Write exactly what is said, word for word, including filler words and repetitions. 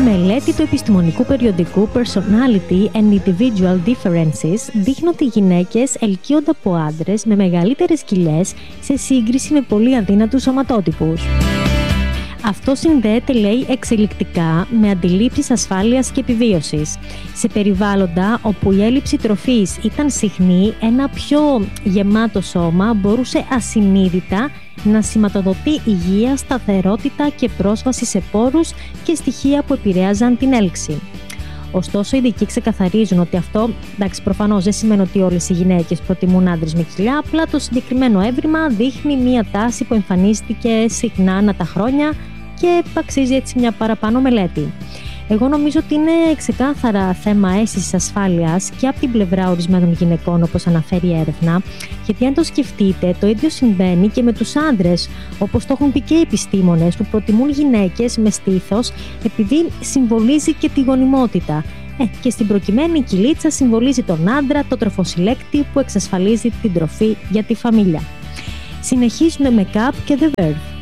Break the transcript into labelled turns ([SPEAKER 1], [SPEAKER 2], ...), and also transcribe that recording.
[SPEAKER 1] Μελέτη του επιστημονικού περιοδικού Personality and Individual Differences δείχνει ότι οι γυναίκες ελκύονται από άντρες με μεγαλύτερες κοιλιές σε σύγκριση με πολύ αδύνατους σωματότυπους. Αυτό συνδέεται, λέει, εξελικτικά με αντιλήψεις ασφάλειας και επιβίωσης. Σε περιβάλλοντα όπου η έλλειψη τροφής ήταν συχνή, ένα πιο γεμάτο σώμα μπορούσε ασυνείδητα να σηματοδοτεί υγεία, σταθερότητα και πρόσβαση σε πόρους και στοιχεία που επηρέαζαν την έλξη. Ωστόσο, οι ειδικοί ξεκαθαρίζουν ότι αυτό, εντάξει, προφανώς δεν σημαίνει ότι όλες οι γυναίκες προτιμούν άντρες με κοιλιά, απλά το συγκεκριμένο έβριμα δείχνει μία τάση που εμφανίστηκε συχνά ανά τα χρόνια και αξίζει έτσι μια παραπάνω μελέτη. Εγώ νομίζω ότι είναι ξεκάθαρα θέμα αίσθησης ασφάλειας και από την πλευρά ορισμένων γυναικών, όπως αναφέρει η έρευνα, γιατί αν το σκεφτείτε, το ίδιο συμβαίνει και με τους άντρες, όπως το έχουν πει και οι επιστήμονες, που προτιμούν γυναίκες με στήθος επειδή συμβολίζει και τη γονιμότητα. Ε, και στην προκειμένη η κοιλίτσα συμβολίζει τον άντρα, το τροφοσυλλέκτη που εξασφαλίζει την τροφή για τη φαμίλια. Συνεχίζουμε με Cup και The Verve.